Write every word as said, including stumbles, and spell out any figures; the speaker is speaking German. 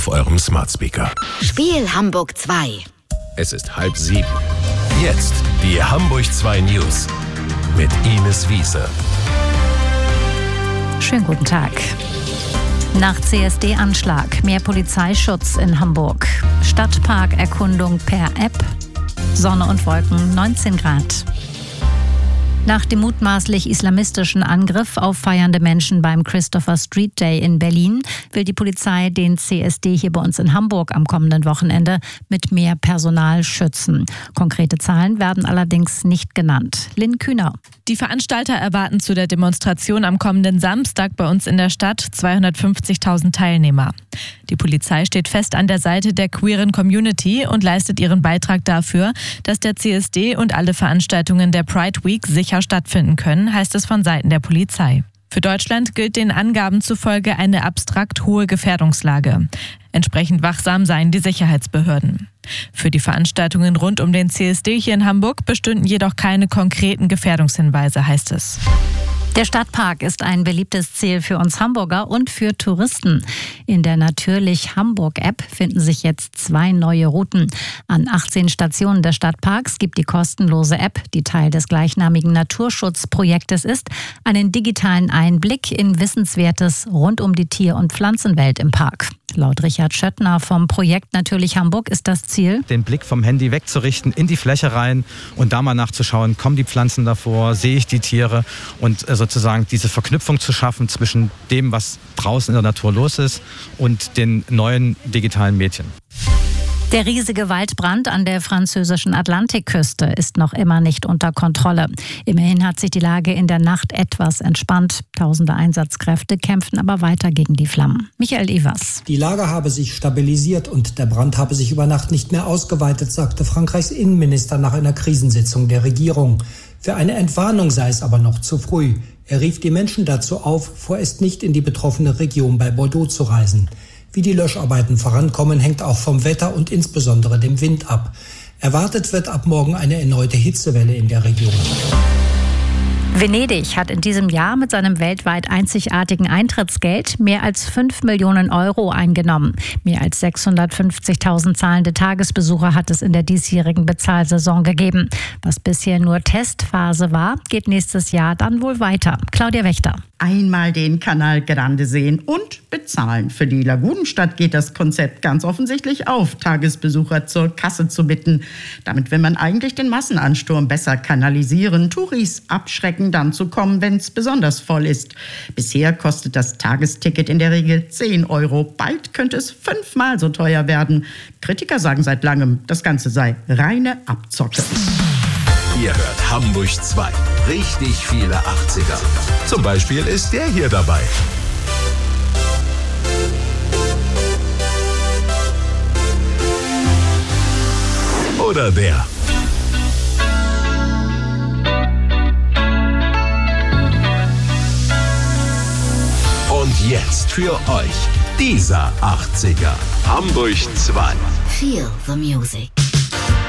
auf eurem Smart Speaker. Spiel Hamburg zwei. Es ist halb sieben. Jetzt die Hamburg zwei News mit Ines Wiese. Schönen guten Tag. Nach C S D-Anschlag mehr Polizeischutz in Hamburg. Stadtparkerkundung per App. Sonne und Wolken, neunzehn Grad. Nach dem mutmaßlich islamistischen Angriff auf feiernde Menschen beim Christopher Street Day in Berlin will die Polizei den C S D hier bei uns in Hamburg am kommenden Wochenende mit mehr Personal schützen. Konkrete Zahlen werden allerdings nicht genannt. Lynn Kühner. Die Veranstalter erwarten zu der Demonstration am kommenden Samstag bei uns in der Stadt zweihundertfünfzigtausend Teilnehmer. Die Polizei steht fest an der Seite der queeren Community und leistet ihren Beitrag dafür, dass der C S D und alle Veranstaltungen der Pride Week sicher stattfinden können, heißt es von Seiten der Polizei. Für Deutschland gilt den Angaben zufolge eine abstrakt hohe Gefährdungslage. Entsprechend wachsam seien die Sicherheitsbehörden. Für die Veranstaltungen rund um den C S D hier in Hamburg bestünden jedoch keine konkreten Gefährdungshinweise, heißt es. Der Stadtpark ist ein beliebtes Ziel für uns Hamburger und für Touristen. In der Natürlich Hamburg-App finden sich jetzt zwei neue Routen. An achtzehn Stationen des Stadtparks gibt die kostenlose App, die Teil des gleichnamigen Naturschutzprojektes ist, einen digitalen Einblick in Wissenswertes rund um die Tier- und Pflanzenwelt im Park. Laut Richard Schöttner vom Projekt Natürlich Hamburg ist das Ziel, den Blick vom Handy wegzurichten, in die Fläche rein und da mal nachzuschauen, kommen die Pflanzen davor, sehe ich die Tiere und sozusagen diese Verknüpfung zu schaffen zwischen dem, was draußen in der Natur los ist und den neuen digitalen Medien. Der riesige Waldbrand an der französischen Atlantikküste ist noch immer nicht unter Kontrolle. Immerhin hat sich die Lage in der Nacht etwas entspannt. Tausende Einsatzkräfte kämpfen aber weiter gegen die Flammen. Michael Evers. Die Lage habe sich stabilisiert und der Brand habe sich über Nacht nicht mehr ausgeweitet, sagte Frankreichs Innenminister nach einer Krisensitzung der Regierung. Für eine Entwarnung sei es aber noch zu früh. Er rief die Menschen dazu auf, vorerst nicht in die betroffene Region bei Bordeaux zu reisen. Wie die Löscharbeiten vorankommen, hängt auch vom Wetter und insbesondere dem Wind ab. Erwartet wird ab morgen eine erneute Hitzewelle in der Region. Venedig hat in diesem Jahr mit seinem weltweit einzigartigen Eintrittsgeld mehr als fünf Millionen Euro eingenommen. Mehr als sechshundertfünfzigtausend zahlende Tagesbesucher hat es in der diesjährigen Bezahlsaison gegeben. Was bisher nur Testphase war, geht nächstes Jahr dann wohl weiter. Claudia Wächter. Einmal den Canal Grande sehen und bezahlen. Für die Lagunenstadt geht das Konzept ganz offensichtlich auf, Tagesbesucher zur Kasse zu bitten. Damit will man eigentlich den Massenansturm besser kanalisieren, Touris abschrecken, dann zu kommen, wenn es besonders voll ist. Bisher kostet das Tagesticket in der Regel zehn Euro. Bald könnte es fünfmal so teuer werden. Kritiker sagen seit langem, das Ganze sei reine Abzocke. Ihr hört Hamburg zwei. Richtig viele achtziger. Zum Beispiel ist der hier dabei. Oder der. Und jetzt für euch dieser achtziger. Hamburg zwei. Feel the music.